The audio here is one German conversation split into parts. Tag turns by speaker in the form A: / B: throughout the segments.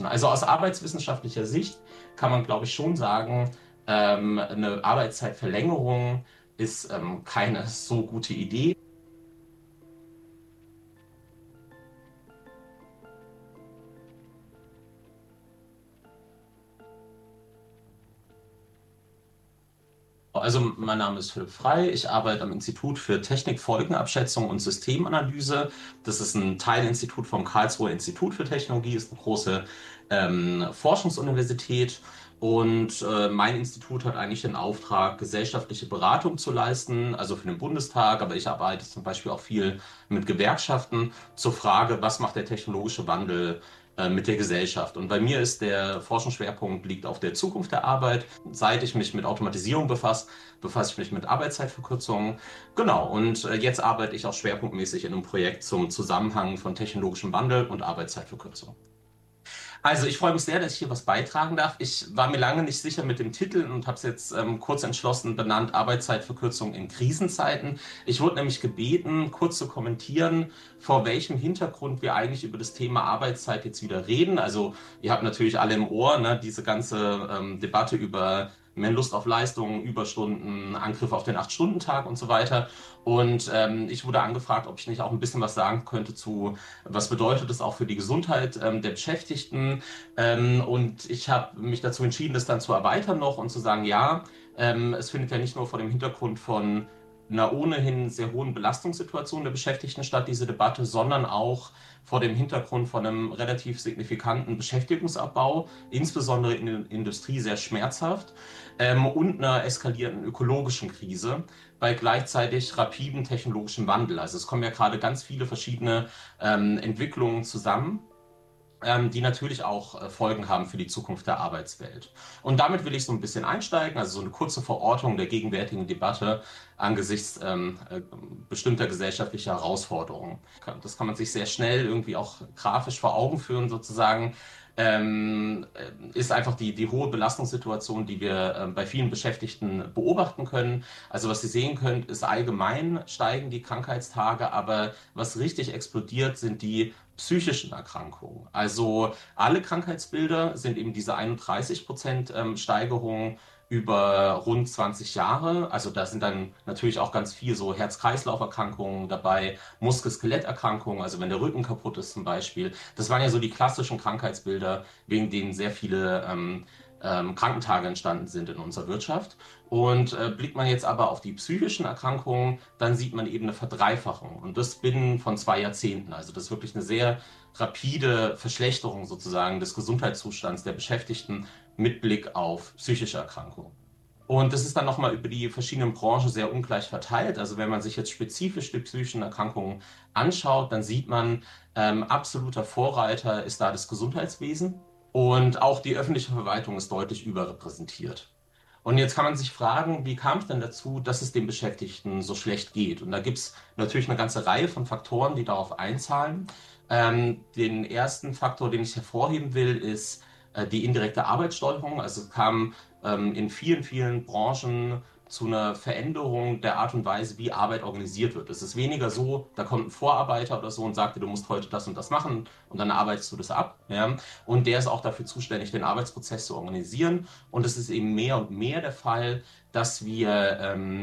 A: Also aus arbeitswissenschaftlicher Sicht kann man, glaube ich, schon sagen, eine Arbeitszeitverlängerung ist keine so gute Idee. Also mein Name ist Philipp Frey, ich arbeite am Institut für Technik, Folgenabschätzung und Systemanalyse. Das ist ein Teilinstitut vom Karlsruher Institut für Technologie, ist eine große Forschungsuniversität. Und mein Institut hat eigentlich den Auftrag, gesellschaftliche Beratung zu leisten, also für den Bundestag, aber ich arbeite zum Beispiel auch viel mit Gewerkschaften zur Frage, was macht der technologische Wandel mit der Gesellschaft. Und bei mir ist der Forschungsschwerpunkt liegt auf der Zukunft der Arbeit. Seit ich mich mit Automatisierung befasse ich mich mit Arbeitszeitverkürzungen. Genau, und jetzt arbeite ich auch schwerpunktmäßig in einem Projekt zum Zusammenhang von technologischem Wandel und Arbeitszeitverkürzung. Also ich freue mich sehr, dass ich hier was beitragen darf. Ich war mir lange nicht sicher mit dem Titel und habe es jetzt kurz entschlossen benannt, Arbeitszeitverkürzung in Krisenzeiten. Ich wurde nämlich gebeten, kurz zu kommentieren, vor welchem Hintergrund wir eigentlich über das Thema Arbeitszeit jetzt wieder reden. Also ihr habt natürlich alle im Ohr, ne, diese ganze Debatte über mehr Lust auf Leistung, Überstunden, Angriff auf den Acht-Stunden-Tag und so weiter. Und ich wurde angefragt, ob ich nicht auch ein bisschen was sagen könnte zu, was bedeutet es auch für die Gesundheit der Beschäftigten. Und ich habe mich dazu entschieden, das dann zu erweitern noch und zu sagen, ja, es findet ja nicht nur vor dem Hintergrund von einer ohnehin sehr hohen Belastungssituation der Beschäftigten statt, diese Debatte, sondern auch vor dem Hintergrund von einem relativ signifikanten Beschäftigungsabbau, insbesondere in der Industrie sehr schmerzhaft, und einer eskalierenden ökologischen Krise bei gleichzeitig rapidem technologischem Wandel. Also es kommen ja gerade ganz viele verschiedene Entwicklungen zusammen, die natürlich auch Folgen haben für die Zukunft der Arbeitswelt. Und damit will ich so ein bisschen einsteigen, also so eine kurze Verortung der gegenwärtigen Debatte angesichts bestimmter gesellschaftlicher Herausforderungen. Das kann man sich sehr schnell irgendwie auch grafisch vor Augen führen, sozusagen. Ist einfach die hohe Belastungssituation, die wir bei vielen Beschäftigten beobachten können. Also was Sie sehen könnt, ist allgemein steigen die Krankheitstage, aber was richtig explodiert, sind die psychischen Erkrankungen. Also alle Krankheitsbilder sind eben diese 31% Steigerung über rund 20 Jahre. Also da sind dann natürlich auch ganz viel so Herz-Kreislauf-Erkrankungen dabei, Muskel-Skelett-Erkrankungen, also wenn der Rücken kaputt ist zum Beispiel. Das waren ja so die klassischen Krankheitsbilder, wegen denen sehr viele Krankentage entstanden sind in unserer Wirtschaft. Und blickt man jetzt aber auf die psychischen Erkrankungen, dann sieht man eben eine Verdreifachung. Und das binnen von 2 Jahrzehnten. Also das ist wirklich eine sehr rapide Verschlechterung sozusagen des Gesundheitszustands der Beschäftigten mit Blick auf psychische Erkrankungen. Und das ist dann nochmal über die verschiedenen Branchen sehr ungleich verteilt. Also wenn man sich jetzt spezifisch die psychischen Erkrankungen anschaut, dann sieht man, absoluter Vorreiter ist da das Gesundheitswesen. Und auch die öffentliche Verwaltung ist deutlich überrepräsentiert. Und jetzt kann man sich fragen, wie kam es denn dazu, dass es den Beschäftigten so schlecht geht? Und da gibt es natürlich eine ganze Reihe von Faktoren, die darauf einzahlen. Den ersten Faktor, den ich hervorheben will, ist die indirekte Arbeitssteuerung. Also es kam in vielen, vielen Branchen zu einer Veränderung der Art und Weise, wie Arbeit organisiert wird. Es ist weniger so, da kommt ein Vorarbeiter oder so und sagt dir, du musst heute das und das machen und dann arbeitest du das ab. Ja? Und der ist auch dafür zuständig, den Arbeitsprozess zu organisieren. Und es ist eben mehr und mehr der Fall, dass wir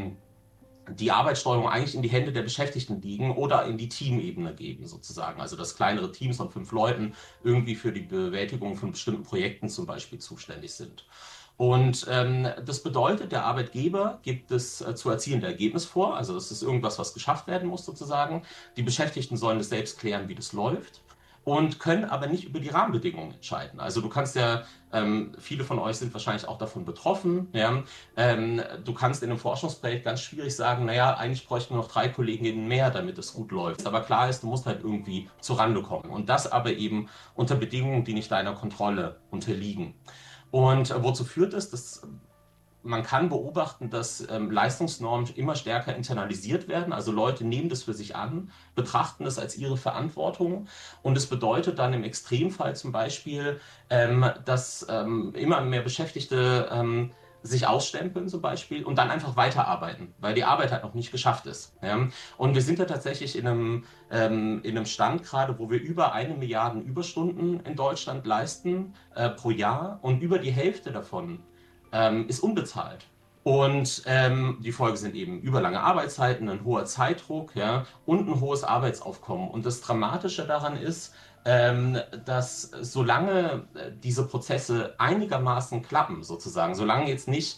A: die Arbeitssteuerung eigentlich in die Hände der Beschäftigten liegen oder in die Teamebene geben, sozusagen. Also dass kleinere Teams von 5 Leuten irgendwie für die Bewältigung von bestimmten Projekten zum Beispiel zuständig sind. Und das bedeutet, der Arbeitgeber gibt das zu erzielende Ergebnis vor. Also das ist irgendwas, was geschafft werden muss sozusagen. Die Beschäftigten sollen es selbst klären, wie das läuft. Und können aber nicht über die Rahmenbedingungen entscheiden. Also du kannst ja, viele von euch sind wahrscheinlich auch davon betroffen. Ja? Du kannst in einem Forschungsprojekt ganz schwierig sagen, naja, eigentlich bräuchten wir noch 3 Kolleginnen mehr, damit es gut läuft. Aber klar ist, du musst halt irgendwie zurande kommen. Und das aber eben unter Bedingungen, die nicht deiner Kontrolle unterliegen. Und wozu führt es? Man kann beobachten, dass Leistungsnormen immer stärker internalisiert werden. Also Leute nehmen das für sich an, betrachten es als ihre Verantwortung. Und es bedeutet dann im Extremfall zum Beispiel, dass immer mehr Beschäftigte sich ausstempeln zum Beispiel und dann einfach weiterarbeiten, weil die Arbeit halt noch nicht geschafft ist. Ja? Und wir sind ja tatsächlich in einem Stand gerade, wo wir über 1 Milliarde Überstunden in Deutschland leisten pro Jahr und über die Hälfte davon ist unbezahlt. Und die Folge sind eben überlange Arbeitszeiten, ein hoher Zeitdruck, ja, und ein hohes Arbeitsaufkommen. Und das Dramatische daran ist, dass solange diese Prozesse einigermaßen klappen, sozusagen, solange jetzt nicht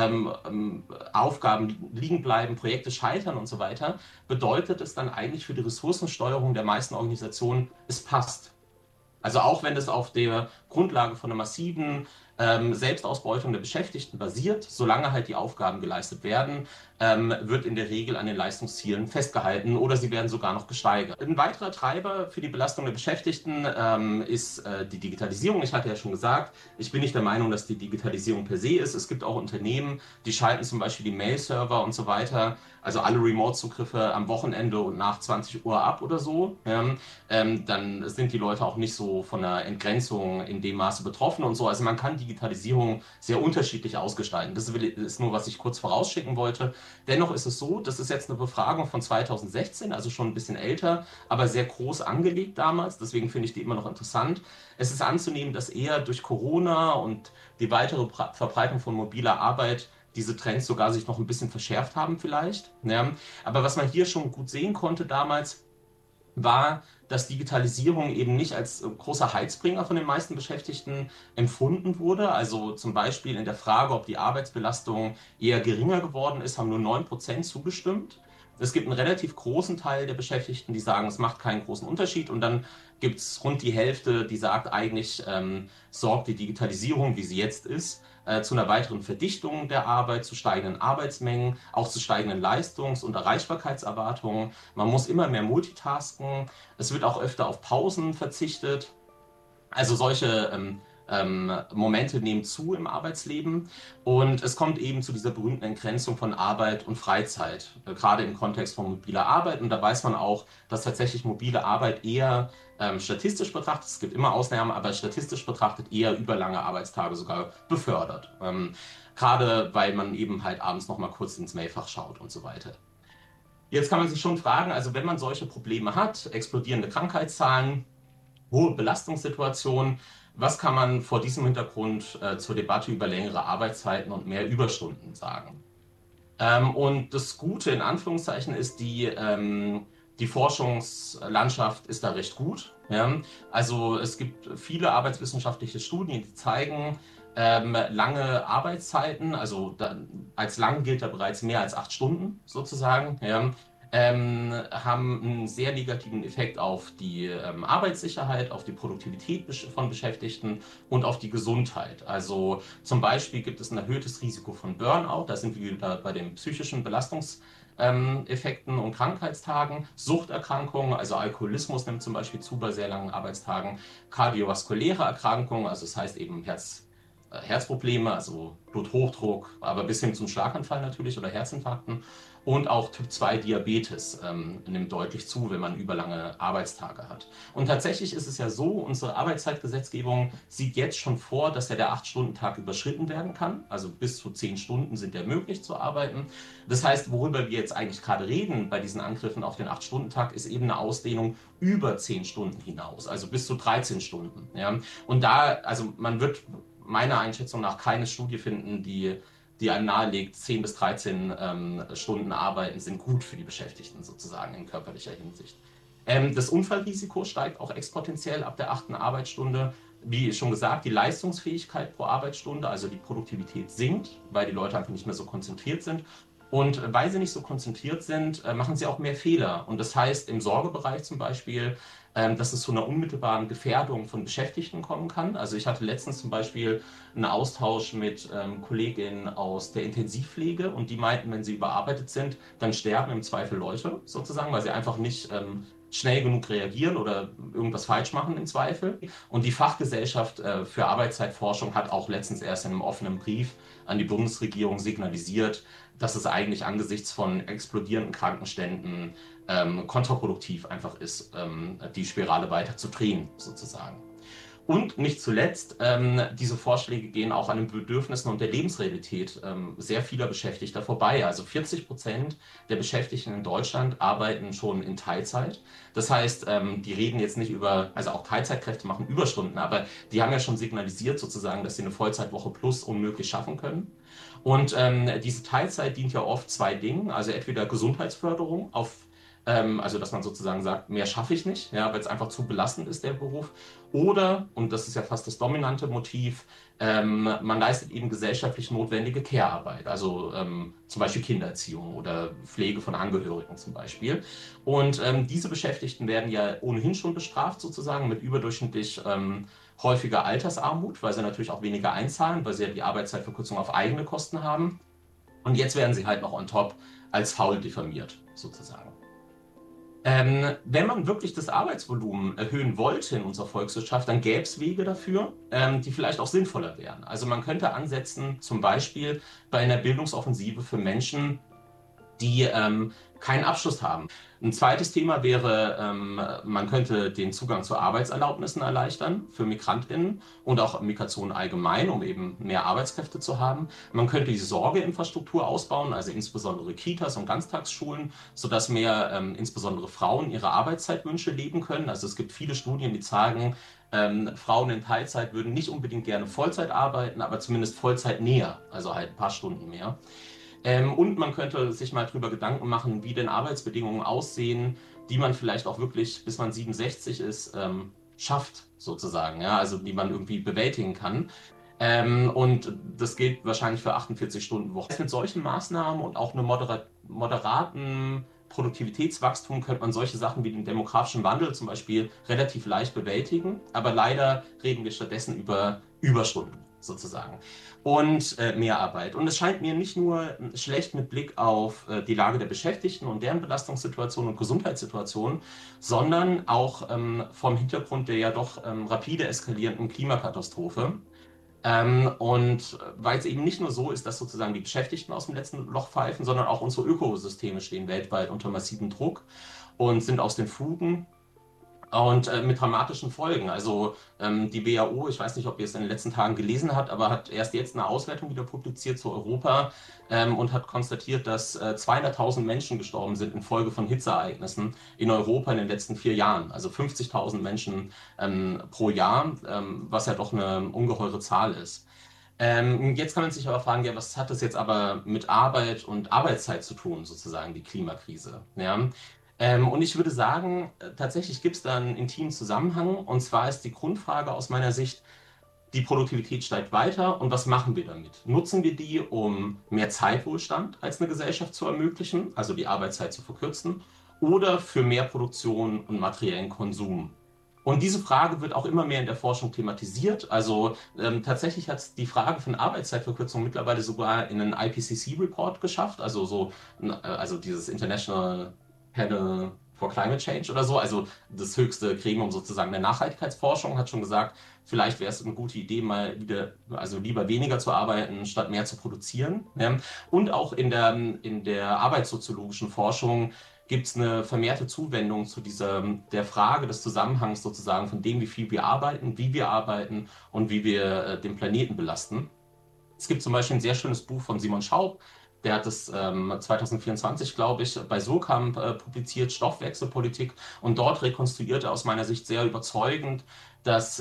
A: Aufgaben liegen bleiben, Projekte scheitern und so weiter, bedeutet es dann eigentlich für die Ressourcensteuerung der meisten Organisationen, es passt. Also auch wenn es auf der Grundlage von einer massiven Selbstausbeutung der Beschäftigten basiert, solange halt die Aufgaben geleistet werden, wird in der Regel an den Leistungszielen festgehalten oder sie werden sogar noch gesteigert. Ein weiterer Treiber für die Belastung der Beschäftigten ist die Digitalisierung. Ich hatte ja schon gesagt, ich bin nicht der Meinung, dass die Digitalisierung per se ist. Es gibt auch Unternehmen, die schalten zum Beispiel die Mail-Server und so weiter, also alle Remote-Zugriffe am Wochenende und nach 20 Uhr ab oder so. Ja. Dann sind die Leute auch nicht so von einer Entgrenzung in dem Maße betroffen und so. Also man kann Digitalisierung sehr unterschiedlich ausgestalten. Das ist nur, was ich kurz vorausschicken wollte. Dennoch ist es so, das ist jetzt eine Befragung von 2016, also schon ein bisschen älter, aber sehr groß angelegt damals. Deswegen finde ich die immer noch interessant. Es ist anzunehmen, dass eher durch Corona und die weitere Verbreitung von mobiler Arbeit diese Trends sogar sich noch ein bisschen verschärft haben vielleicht. Ja. Aber was man hier schon gut sehen konnte damals, war, dass Digitalisierung eben nicht als großer Heizbringer von den meisten Beschäftigten empfunden wurde. Also zum Beispiel in der Frage, ob die Arbeitsbelastung eher geringer geworden ist, haben nur 9% zugestimmt. Es gibt einen relativ großen Teil der Beschäftigten, die sagen, es macht keinen großen Unterschied. Und dann gibt es rund die Hälfte, die sagt, eigentlich sorgt die Digitalisierung, wie sie jetzt ist, zu einer weiteren Verdichtung der Arbeit, zu steigenden Arbeitsmengen, auch zu steigenden Leistungs- und Erreichbarkeitserwartungen. Man muss immer mehr multitasken. Es wird auch öfter auf Pausen verzichtet. Also solche Momente nehmen zu im Arbeitsleben und es kommt eben zu dieser berühmten Entgrenzung von Arbeit und Freizeit, gerade im Kontext von mobiler Arbeit. Und da weiß man auch, dass tatsächlich mobile Arbeit eher statistisch betrachtet, es gibt immer Ausnahmen, aber statistisch betrachtet eher überlange Arbeitstage sogar befördert. Gerade weil man eben halt abends noch mal kurz ins Mailfach schaut und so weiter. Jetzt kann man sich schon fragen, also wenn man solche Probleme hat, explodierende Krankheitszahlen, hohe Belastungssituationen, was kann man vor diesem Hintergrund zur Debatte über längere Arbeitszeiten und mehr Überstunden sagen? Und das Gute in Anführungszeichen ist, die Forschungslandschaft ist da recht gut. Ja? Also es gibt viele arbeitswissenschaftliche Studien, die zeigen, lange Arbeitszeiten, also als lang gilt da bereits mehr als 8 Stunden sozusagen, ja, haben einen sehr negativen Effekt auf die Arbeitssicherheit, auf die Produktivität von Beschäftigten und auf die Gesundheit. Also zum Beispiel gibt es ein erhöhtes Risiko von Burnout, da sind wir wieder bei den psychischen Belastungseffekten und Krankheitstagen, Suchterkrankungen, also Alkoholismus nimmt zum Beispiel zu bei sehr langen Arbeitstagen, kardiovaskuläre Erkrankungen, also das heißt eben Herzprobleme, also Bluthochdruck, aber bis hin zum Schlaganfall natürlich oder Herzinfarkten. Und auch Typ-2-Diabetes nimmt deutlich zu, wenn man überlange Arbeitstage hat. Und tatsächlich ist es ja so, unsere Arbeitszeitgesetzgebung sieht jetzt schon vor, dass ja der 8-Stunden-Tag überschritten werden kann. Also bis zu 10 Stunden sind ja möglich zu arbeiten. Das heißt, worüber wir jetzt eigentlich gerade reden bei diesen Angriffen auf den 8-Stunden-Tag, ist eben eine Ausdehnung über 10 Stunden hinaus, also bis zu 13 Stunden. Ja? Und da, also man wird meiner Einschätzung nach keine Studie finden, die einem nahelegt, 10 bis 13 Stunden Arbeiten sind gut für die Beschäftigten sozusagen in körperlicher Hinsicht. Das Unfallrisiko steigt auch exponentiell ab der 8. Arbeitsstunde. Wie schon gesagt, die Leistungsfähigkeit pro Arbeitsstunde, also die Produktivität sinkt, weil die Leute einfach nicht mehr so konzentriert sind. Und weil sie nicht so konzentriert sind, machen sie auch mehr Fehler. Und das heißt im Sorgebereich zum Beispiel, dass es zu einer unmittelbaren Gefährdung von Beschäftigten kommen kann. Also ich hatte letztens zum Beispiel einen Austausch mit Kolleginnen aus der Intensivpflege und die meinten, wenn sie überarbeitet sind, dann sterben im Zweifel Leute sozusagen, weil sie einfach nicht schnell genug reagieren oder irgendwas falsch machen im Zweifel. Und die Fachgesellschaft für Arbeitszeitforschung hat auch letztens erst in einem offenen Brief an die Bundesregierung signalisiert, dass es eigentlich angesichts von explodierenden Krankenständen kontraproduktiv einfach ist, die Spirale weiter zu drehen, sozusagen. Und nicht zuletzt, diese Vorschläge gehen auch an den Bedürfnissen und der Lebensrealität sehr vieler Beschäftigter vorbei. Also 40% der Beschäftigten in Deutschland arbeiten schon in Teilzeit. Das heißt, die reden jetzt nicht über, also auch Teilzeitkräfte machen Überstunden, aber die haben ja schon signalisiert sozusagen, dass sie eine Vollzeitwoche plus unmöglich schaffen können. Und diese Teilzeit dient ja oft zwei Dingen, also entweder Gesundheitsförderung also dass man sozusagen sagt, mehr schaffe ich nicht, ja, weil es einfach zu belastend ist, der Beruf. Oder, und das ist ja fast das dominante Motiv, man leistet eben gesellschaftlich notwendige Care-Arbeit, also zum Beispiel Kindererziehung oder Pflege von Angehörigen zum Beispiel. Und diese Beschäftigten werden ja ohnehin schon bestraft sozusagen mit überdurchschnittlich häufiger Altersarmut, weil sie natürlich auch weniger einzahlen, weil sie ja die Arbeitszeitverkürzung auf eigene Kosten haben. Und jetzt werden sie halt noch on top als faul diffamiert sozusagen. Wenn man wirklich das Arbeitsvolumen erhöhen wollte in unserer Volkswirtschaft, dann gäbe es Wege dafür, die vielleicht auch sinnvoller wären. Also man könnte ansetzen, zum Beispiel bei einer Bildungsoffensive für Menschen, die keinen Abschluss haben. Ein zweites Thema wäre, man könnte den Zugang zu Arbeitserlaubnissen erleichtern für Migrantinnen und auch Migration allgemein, um eben mehr Arbeitskräfte zu haben. Man könnte die Sorgeinfrastruktur ausbauen, also insbesondere Kitas und Ganztagsschulen, sodass mehr insbesondere Frauen ihre Arbeitszeitwünsche leben können. Also es gibt viele Studien, die zeigen, Frauen in Teilzeit würden nicht unbedingt gerne Vollzeit arbeiten, aber zumindest Vollzeit näher, also halt ein paar Stunden mehr. Und man könnte sich mal drüber Gedanken machen, wie denn Arbeitsbedingungen aussehen, die man vielleicht auch wirklich, bis man 67 ist, schafft, sozusagen. Ja? Also die man irgendwie bewältigen kann. Und das gilt wahrscheinlich für 48 Stunden Woche. Mit solchen Maßnahmen und auch einem moderaten Produktivitätswachstum könnte man solche Sachen wie den demografischen Wandel zum Beispiel relativ leicht bewältigen. Aber leider reden wir stattdessen über Überstunden sozusagen und Mehrarbeit. Und es scheint mir nicht nur schlecht mit Blick auf die Lage der Beschäftigten und deren Belastungssituation und Gesundheitssituation, sondern auch vom Hintergrund der ja doch rapide eskalierenden Klimakatastrophe. Und weil es eben nicht nur so ist, dass sozusagen die Beschäftigten aus dem letzten Loch pfeifen, sondern auch unsere Ökosysteme stehen weltweit unter massivem Druck und sind aus den Fugen. Und mit dramatischen Folgen. Also die WHO, ich weiß nicht, ob ihr es in den letzten Tagen gelesen habt, aber hat erst jetzt eine Auswertung wieder publiziert zu Europa und hat konstatiert, dass 200.000 Menschen gestorben sind infolge von Hitzeereignissen in Europa in den letzten 4 Jahren. Also 50.000 Menschen pro Jahr, was ja doch eine ungeheure Zahl ist. Jetzt kann man sich aber fragen, ja, was hat das jetzt aber mit Arbeit und Arbeitszeit zu tun, sozusagen, die Klimakrise? Ja? Und ich würde sagen, tatsächlich gibt es da einen intimen Zusammenhang. Und zwar ist die Grundfrage aus meiner Sicht, die Produktivität steigt weiter und was machen wir damit? Nutzen wir die, um mehr Zeitwohlstand als eine Gesellschaft zu ermöglichen, also die Arbeitszeit zu verkürzen, oder für mehr Produktion und materiellen Konsum? Und diese Frage wird auch immer mehr in der Forschung thematisiert. Also tatsächlich hat die Frage von Arbeitszeitverkürzung mittlerweile sogar in einen IPCC-Report geschafft, also dieses International Panel for Climate Change oder so, also das höchste Gremium sozusagen der Nachhaltigkeitsforschung, hat schon gesagt, vielleicht wäre es eine gute Idee, mal wieder, also lieber weniger zu arbeiten, statt mehr zu produzieren. Ja. Und auch in der arbeitssoziologischen Forschung gibt es eine vermehrte Zuwendung zu der Frage des Zusammenhangs sozusagen von dem, wie viel wir arbeiten, wie wir arbeiten und wie wir den Planeten belasten. Es gibt zum Beispiel ein sehr schönes Buch von Simon Schaub, der hat es 2024, glaube ich, bei Surkamp publiziert, Stoffwechselpolitik. Und dort rekonstruiert er aus meiner Sicht sehr überzeugend, dass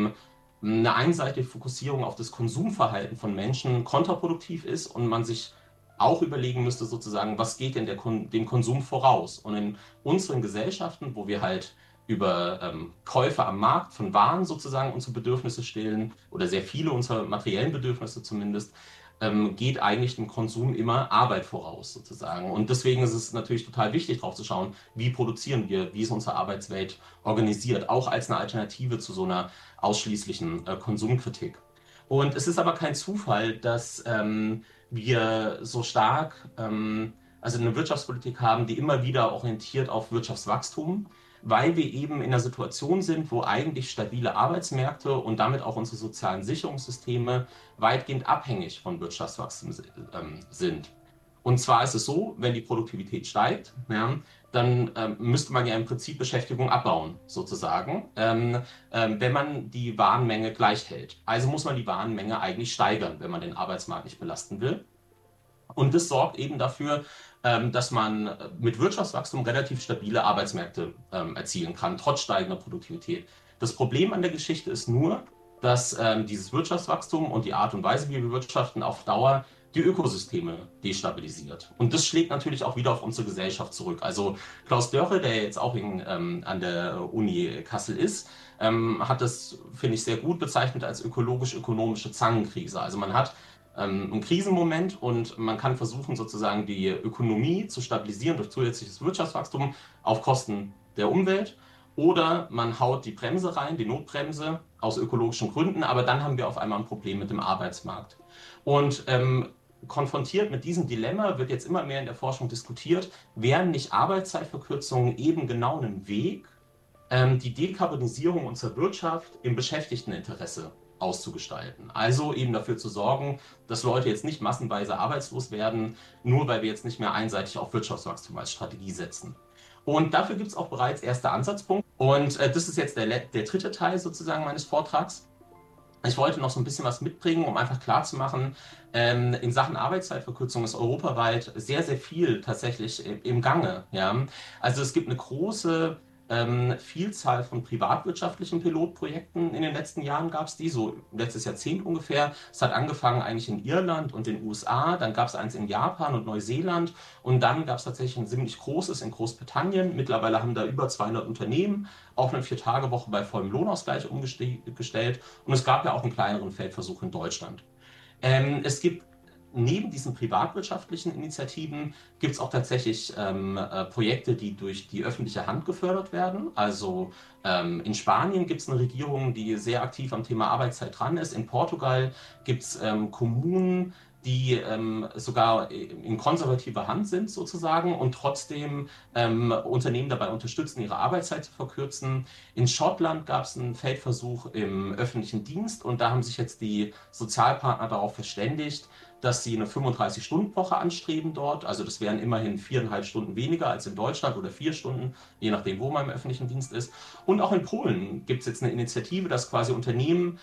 A: eine einseitige Fokussierung auf das Konsumverhalten von Menschen kontraproduktiv ist und man sich auch überlegen müsste, sozusagen, was geht denn dem Konsum voraus? Und in unseren Gesellschaften, wo wir halt über Käufe am Markt von Waren sozusagen unsere Bedürfnisse stillen oder sehr viele unserer materiellen Bedürfnisse zumindest, geht eigentlich dem Konsum immer Arbeit voraus sozusagen. Und deswegen ist es natürlich total wichtig, drauf zu schauen, wie produzieren wir, wie ist unsere Arbeitswelt organisiert, auch als eine Alternative zu so einer ausschließlichen Konsumkritik. Und es ist aber kein Zufall, dass wir so stark, also eine Wirtschaftspolitik haben, die immer wieder orientiert auf Wirtschaftswachstum, weil wir eben in einer Situation sind, wo eigentlich stabile Arbeitsmärkte und damit auch unsere sozialen Sicherungssysteme weitgehend abhängig von Wirtschaftswachstum sind. Und zwar ist es so, wenn die Produktivität steigt, ja, dann müsste man ja im Prinzip Beschäftigung abbauen, sozusagen, wenn man die Warenmenge gleich hält. Also muss man die Warenmenge eigentlich steigern, wenn man den Arbeitsmarkt nicht belasten will. Und das sorgt eben dafür, dass man mit Wirtschaftswachstum relativ stabile Arbeitsmärkte erzielen kann, trotz steigender Produktivität. Das Problem an der Geschichte ist nur, dass dieses Wirtschaftswachstum und die Art und Weise, wie wir wirtschaften, auf Dauer die Ökosysteme destabilisiert. Und das schlägt natürlich auch wieder auf unsere Gesellschaft zurück. Also Klaus Dörre, der jetzt auch an der Uni Kassel ist, hat das, finde ich, sehr gut bezeichnet als ökologisch-ökonomische Zangenkrise. Also man hat ein Krisenmoment und man kann versuchen, sozusagen die Ökonomie zu stabilisieren durch zusätzliches Wirtschaftswachstum auf Kosten der Umwelt. Oder man haut die Bremse rein, die Notbremse, aus ökologischen Gründen, aber dann haben wir auf einmal ein Problem mit dem Arbeitsmarkt. Und konfrontiert mit diesem Dilemma wird jetzt immer mehr in der Forschung diskutiert, wären nicht Arbeitszeitverkürzungen eben genau ein Weg, die Dekarbonisierung unserer Wirtschaft im Beschäftigteninteresse auszugestalten. Also eben dafür zu sorgen, dass Leute jetzt nicht massenweise arbeitslos werden, nur weil wir jetzt nicht mehr einseitig auf Wirtschaftswachstum als Strategie setzen. Und dafür gibt es auch bereits erste Ansatzpunkte. Und das ist jetzt der dritte Teil sozusagen meines Vortrags. Ich wollte noch so ein bisschen was mitbringen, um einfach klarzumachen, in Sachen Arbeitszeitverkürzung ist europaweit sehr, sehr viel tatsächlich im Gange. Ja? Also es gibt eine große Vielzahl von privatwirtschaftlichen Pilotprojekten. In den letzten Jahren gab es die, so letztes Jahrzehnt ungefähr. Es hat angefangen eigentlich in Irland und den USA, dann gab es eins in Japan und Neuseeland und dann gab es tatsächlich ein ziemlich großes in Großbritannien. Mittlerweile haben da über 200 Unternehmen auf eine 4-Tage-Woche bei vollem Lohnausgleich umgestellt und es gab ja auch einen kleineren Feldversuch in Deutschland. Es gibt neben diesen privatwirtschaftlichen Initiativen gibt es auch tatsächlich Projekte, die durch die öffentliche Hand gefördert werden. Also in Spanien gibt es eine Regierung, die sehr aktiv am Thema Arbeitszeit dran ist. In Portugal gibt es Kommunen, die sogar in konservativer Hand sind sozusagen und trotzdem Unternehmen dabei unterstützen, ihre Arbeitszeit zu verkürzen. In Schottland gab es einen Feldversuch im öffentlichen Dienst und da haben sich jetzt die Sozialpartner darauf verständigt, dass sie eine 35-Stunden-Woche anstreben dort. Also das wären immerhin 4,5 Stunden weniger als in Deutschland oder 4 Stunden, je nachdem, wo man im öffentlichen Dienst ist. Und auch in Polen gibt es jetzt eine Initiative, dass quasi Unternehmen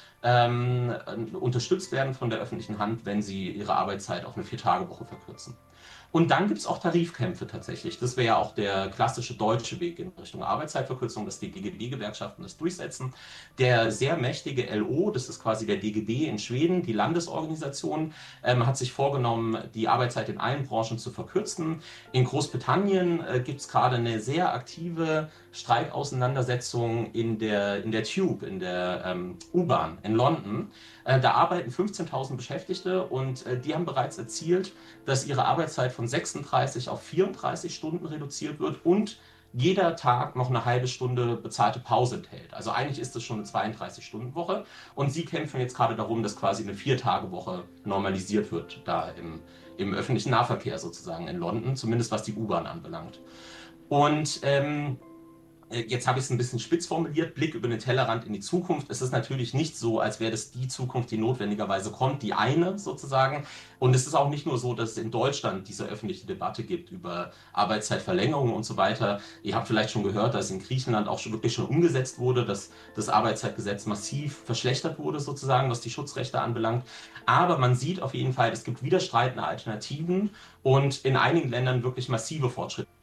A: unterstützt werden von der öffentlichen Hand, wenn sie ihre Arbeitszeit auf eine 4-Tage-Woche verkürzen. Und dann gibt es auch Tarifkämpfe tatsächlich. Das wäre ja auch der klassische deutsche Weg in Richtung Arbeitszeitverkürzung, dass die DGB-Gewerkschaften das durchsetzen. Der sehr mächtige LO, das ist quasi der DGB in Schweden, die Landesorganisation, hat sich vorgenommen, die Arbeitszeit in allen Branchen zu verkürzen. In Großbritannien gibt es gerade eine sehr aktive Streikauseinandersetzung in der Tube, in der U-Bahn in London. Da arbeiten 15.000 Beschäftigte und die haben bereits erzielt, dass ihre Arbeitszeit von 36 auf 34 Stunden reduziert wird und jeder Tag noch eine halbe Stunde bezahlte Pause enthält. Also eigentlich ist es schon eine 32-Stunden-Woche und sie kämpfen jetzt gerade darum, dass quasi eine 4-Tage-Woche normalisiert wird, da im öffentlichen Nahverkehr sozusagen in London, zumindest was die U-Bahn anbelangt. Und jetzt habe ich es ein bisschen spitz formuliert, Blick über den Tellerrand in die Zukunft. Es ist natürlich nicht so, als wäre das die Zukunft, die notwendigerweise kommt, die eine sozusagen. Und es ist auch nicht nur so, dass es in Deutschland diese öffentliche Debatte gibt über Arbeitszeitverlängerung und so weiter. Ihr habt vielleicht schon gehört, dass in Griechenland auch wirklich schon umgesetzt wurde, dass das Arbeitszeitgesetz massiv verschlechtert wurde sozusagen, was die Schutzrechte anbelangt. Aber man sieht auf jeden Fall, es gibt widerstreitende Alternativen und in einigen Ländern wirklich massive Fortschritte.